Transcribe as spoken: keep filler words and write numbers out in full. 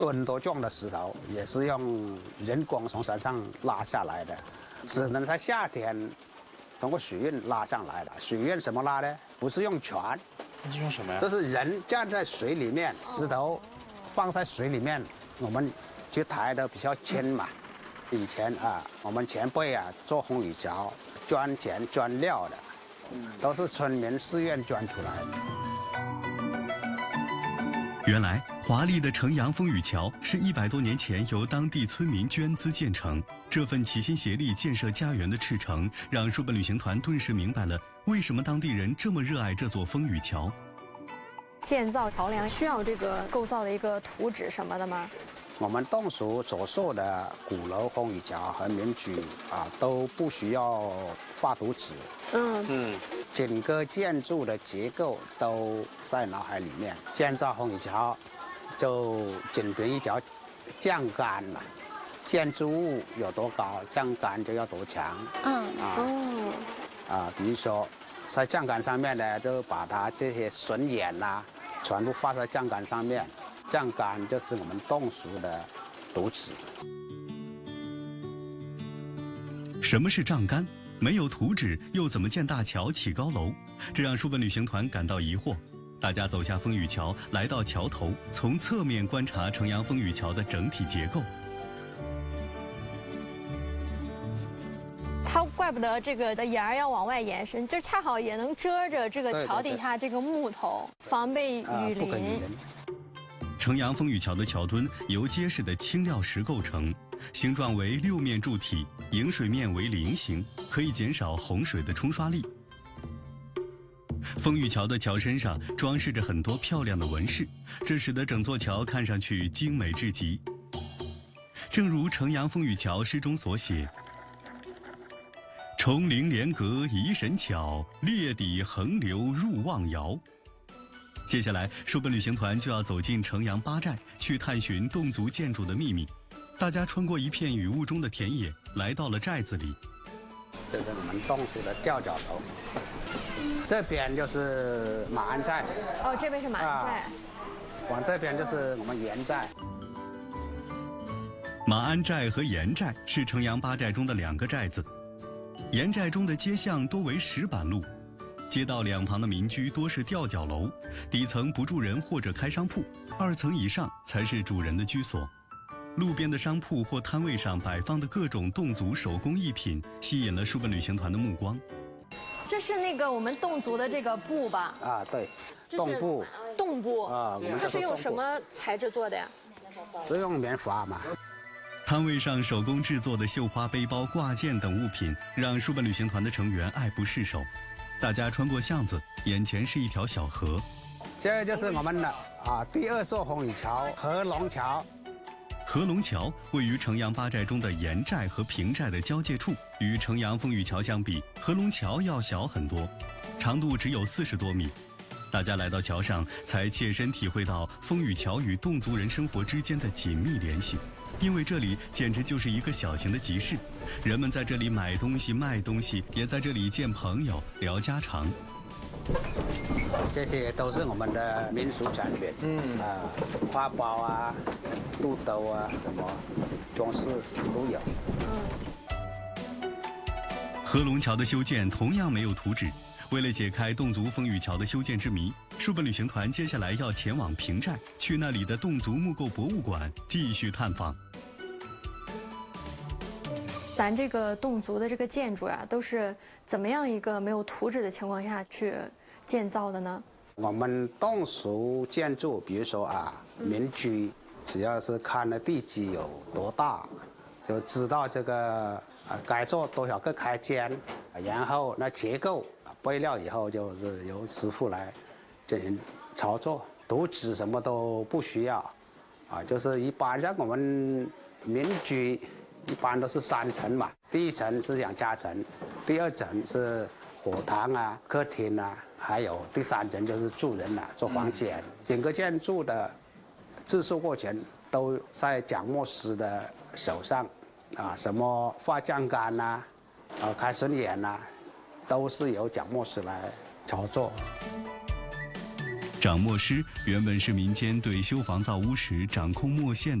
很多重的石头也是用人工从山上拉下来的，只能在夏天通过水运拉上来的。水运什么拉呢？不是用船， 那是用什么呀？ 这是人站在水里面，石头放在水里面，我们去抬的比较轻嘛。以前啊，我们前辈啊做风雨桥，捐钱捐料的，都是村民自愿捐出来的。 原来华丽的城阳风雨桥是一百多年前由当地村民捐资建成。这份齐心协力建设家园的赤诚，让书本旅行团顿时明白了为什么当地人这么热爱这座风雨桥。 建造桥梁需要这个构造的一个图纸什么的吗？ 我们侗族所设的鼓楼风雨桥和民居啊，都不需要画图纸。 嗯嗯， 整个建筑的结构都在脑海里面。建造风雨桥，就仅凭一条降杆嘛。建筑物有多高，降杆就要多强。 嗯啊哦啊，比如说在降杆上面呢，就把它这些笋眼呐、全部画在降杆上面。降杆就是我们侗族的图纸。 什么是丈杆？没有图纸，又怎么建大桥、起高楼？这让书本旅行团感到疑惑。大家走下风雨桥，来到桥头，从侧面观察城阳风雨桥的整体结构。 它怪不得这个的沿儿要往外延伸，就恰好也能遮着这个对对桥底下这个木头，防备啊， 雨淋。 不可雨淋。 城阳风雨桥的桥墩由结实的轻料石构成，形状为六面柱体，迎水面为菱形，可以减少洪水的冲刷力。风雨桥的桥身上装饰着很多漂亮的纹饰，这使得整座桥看上去精美至极。正如城阳风雨桥诗中所写：“重陵连阁疑神巧，裂底横流入望窑。”接下来，书本旅行团就要走进城阳八寨，去探寻侗族建筑的秘密。大家穿过一片雨雾中的田野，来到了寨子里。 这是我们侗族的吊脚楼，这边就是马鞍寨。 哦，这边是马鞍寨。 啊，往这边就是我们盐寨。 马鞍寨和盐寨是城阳八寨中的两个寨子。盐寨中的街巷多为石板路。街道两旁的民居多是吊脚楼，底层不住人或者开商铺，二层以上才是主人的居所。路边的商铺或摊位上摆放的各种侗族手工艺品，吸引了书本旅行团的目光。 这是那个我们侗族的这个布吧？ 啊，对， 这是侗布侗布啊，我们它是用叫做侗布什么材质做的呀？ 是用棉花嘛。 摊位上手工制作的绣花背包、挂件等物品，让书本旅行团的成员爱不释手。大家穿过巷子，眼前是一条小河。 这就是我们的啊第二座风雨桥——合龙桥。 合龙桥位于城阳八寨中的盐寨和平寨的交界处，与城阳风雨桥相比，合龙桥要小很多，长度只有四十多米。大家来到桥上，才切身体会到风雨桥与侗族人生活之间的紧密联系。因为这里简直就是一个小型的集市，人们在这里买东西、卖东西，也在这里见朋友、聊家常。 这些都是我们的民俗产品，嗯啊，花包啊、肚兜啊，什么装饰都有。 合龙桥的修建同样没有图纸。为了解开侗族风雨桥的修建之谜，书本旅行团接下来要前往平寨，去那里的侗族木构博物馆继续探访。 咱这个侗族的这个建筑呀，都是怎么样一个没有图纸的情况下去建造的呢？ 我们侗族建筑，比如说啊，民居，只要是看了地基有多大，就知道这个啊该做多少个开间，然后那结构备料以后就是由师傅来进行操作，图纸什么都不需要，啊，就是一般像我们民居一般都是三层嘛，第一层是养家层，第二层是火堂啊、客厅啊，还有第三层就是住人啊、做房间。嗯、整个建筑的制作过程都在蒋墨师的手上，啊，什么画降杆呐、啊，啊开笋眼呐，都是由蒋墨师来操作。 掌墨师原本是民间对修房造屋时掌控墨线